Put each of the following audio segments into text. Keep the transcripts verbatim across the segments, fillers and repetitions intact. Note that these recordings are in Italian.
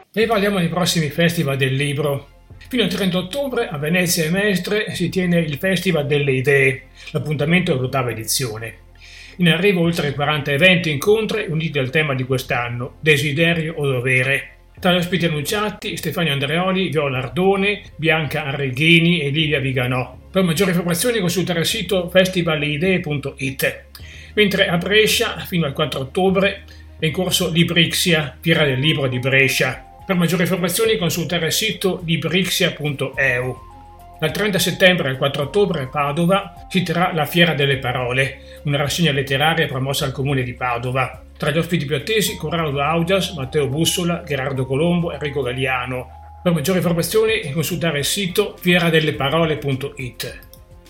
E parliamo dei prossimi festival del libro. Fino al trenta ottobre a Venezia e Mestre si tiene il Festival delle Idee, l'appuntamento dell'ottava edizione. In arrivo oltre quaranta eventi e incontri uniti al tema di quest'anno, desiderio o dovere. Tra gli ospiti annunciati Stefano Andreoli, Viola Ardone, Bianca Arreghini e Livia Viganò. Per maggiori informazioni consultare il sito festivalidee punto it. Mentre a Brescia, fino al quattro ottobre, è in corso Librixia, Fiera del Libro di Brescia. Per maggiori informazioni consultare il sito librixia punto e u. Dal trenta settembre al quattro ottobre a Padova si terrà la Fiera delle Parole, una rassegna letteraria promossa al Comune di Padova. Tra gli ospiti più attesi Corrado Augias, Matteo Bussola, Gerardo Colombo e Enrico Galliano. Per maggiori informazioni consultare il sito fiera delle parole punto it.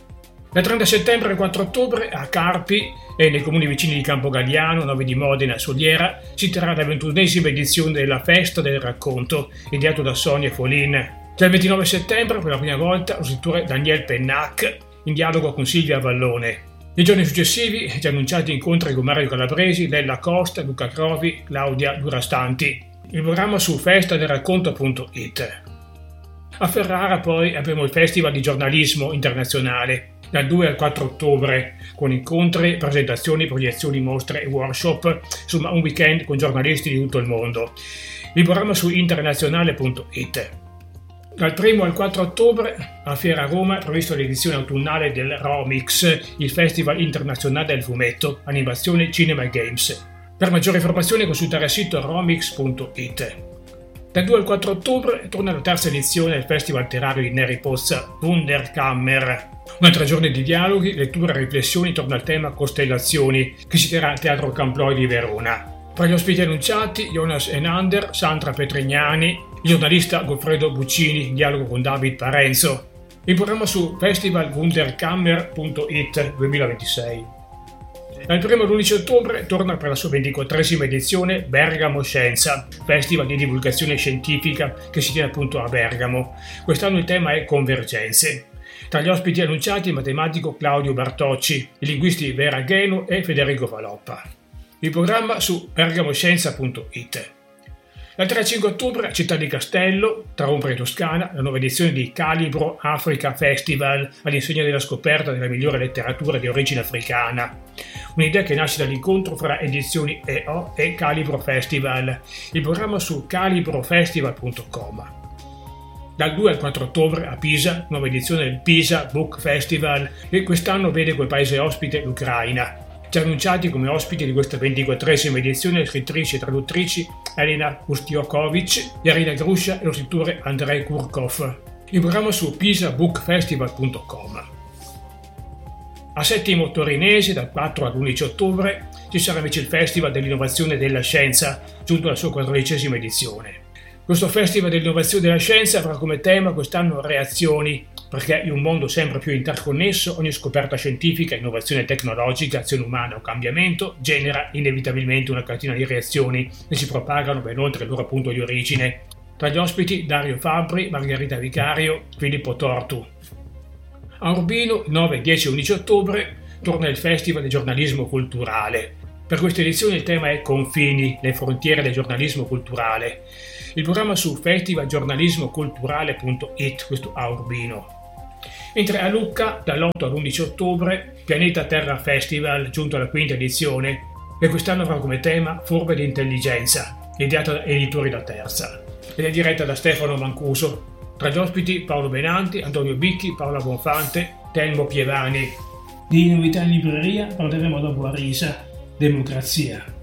Dal trenta settembre al quattro ottobre a Carpi e nei comuni vicini di Campogalliano, Novi di Modena e Soliera si terrà la ventunesima edizione della Festa del Racconto, ideato da Sonia Folin. Già il ventinove settembre, per la prima volta, lo scrittore Daniel Pennac in dialogo con Silvia Vallone. Nei giorni successivi, già annunciati incontri con Mario Calabresi, Lella Costa, Luca Crovi, Claudia Durastanti. Il programma su festa del racconto punto it. A Ferrara poi abbiamo il Festival di Giornalismo Internazionale, dal due al quattro ottobre, con incontri, presentazioni, proiezioni, mostre e workshop, insomma un weekend con giornalisti di tutto il mondo. Il programma su internazionale punto it. Dal primo al quattro ottobre a Fiera Roma è prevista l'edizione autunnale del Romix, il Festival Internazionale del Fumetto, Animazione, Cinema e Games. Per maggiori informazioni consultare il sito romix punto it. Dal due al quattro ottobre torna la terza edizione del Festival Letterario di Neri Pozza, Wunderkammer. Una tre giorni di dialoghi, letture e riflessioni intorno al tema Costellazioni, che si terrà al Teatro Camploi di Verona. Tra gli ospiti annunciati Jonas Enander, Sandra Petrignani, il giornalista Goffredo Buccini in dialogo con David Parenzo. Il programma su festival wunderkammer punto it duemilaventisei. Dal primo all'undici ottobre torna per la sua ventiquattresima edizione Bergamo Scienza, festival di divulgazione scientifica che si tiene appunto a Bergamo. Quest'anno il tema è Convergenze. Tra gli ospiti annunciati il matematico Claudio Bartocci, i linguisti Vera Gheno e Federico Faloppa. Il programma su bergamoscienza punto it. Dal tre al cinque ottobre a Città di Castello, tra Umbria e Toscana, la nuova edizione di Calibro Africa Festival all'insegna della scoperta della migliore letteratura di origine africana. Un'idea che nasce dall'incontro fra Edizioni E O e Calibro Festival. Il programma su calibro festival punto com. Dal due al quattro ottobre a Pisa, nuova edizione del Pisa Book Festival, che quest'anno vede come paese ospite l'Ucraina. Già annunciati come ospiti di questa ventiquattresima edizione le scrittrici e traduttrici Elena Ustiokovic, Yarina Gruscia e lo scrittore Andrei Kurkov. Il programma su pisa book festival punto com. A Settimo Torinese, dal quattro all'undici ottobre, ci sarà invece il Festival dell'Innovazione della Scienza, giunto alla sua quattordicesima edizione. Questo Festival dell'Innovazione della Scienza avrà come tema quest'anno reazioni, perché in un mondo sempre più interconnesso ogni scoperta scientifica, innovazione tecnologica, azione umana o cambiamento genera inevitabilmente una catena di reazioni che si propagano ben oltre il loro punto di origine. Tra gli ospiti Dario Fabbri, Margherita Vicario, Filippo Tortu. A Urbino, nove, dieci e undici ottobre, torna il Festival del Giornalismo Culturale. Per questa edizione il tema è Confini, le frontiere del giornalismo culturale. Il programma su festival giornalismo culturale punto it, questo a Urbino. Mentre a Lucca, dall'otto all'undici ottobre, Pianeta Terra Festival, giunto alla quinta edizione, che quest'anno avrà come tema Forme di intelligenza, ideata da Editori La Terza, ed è diretta da Stefano Mancuso. Tra gli ospiti Paolo Benanti, Antonio Bicchi, Paola Bonfante, Telmo Pievani. Di novità in libreria parleremo dopo a Risa, Democrazia.